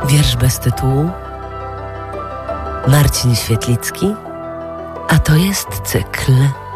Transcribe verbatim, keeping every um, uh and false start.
Wiersz bez tytułu Marcin Świetlicki, a to jest cykl